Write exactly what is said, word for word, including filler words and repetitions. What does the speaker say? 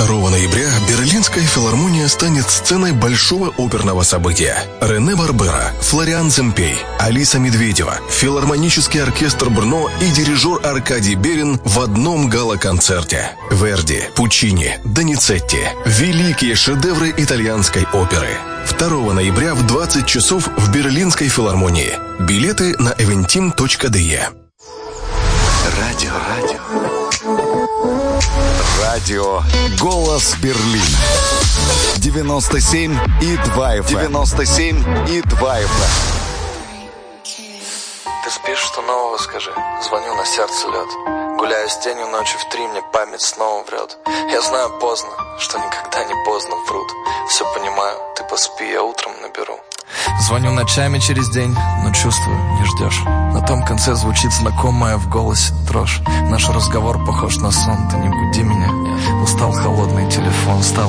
второго ноября Берлинская филармония станет сценой большого оперного события. Рене Барбера, Флориан Земпей, Алиса Медведева, филармонический оркестр Брно и дирижер Аркадий Берин в одном гала-концерте. Верди, Пучини, Доницетти. Великие шедевры итальянской оперы. второго ноября в двадцать часов в Берлинской филармонии. Билеты на эвентим точка де. Радио, радио. Радио «Голос Берлин». девяносто семь и два эф эм. девяносто семь и два эф эм. Ты спишь, что нового скажи? Звоню, на сердце лед. Гуляю с тенью ночью в три, мне память снова врет. Я знаю поздно, что никогда не поздно, врут. Все понимаю, ты поспи, я утром наберу. Звоню ночами через день, но чувствую, не ждешь. На том конце звучит знакомая в голосе дрожь. Наш разговор похож на сон, ты не буди меня. Устал холодный телефон, стал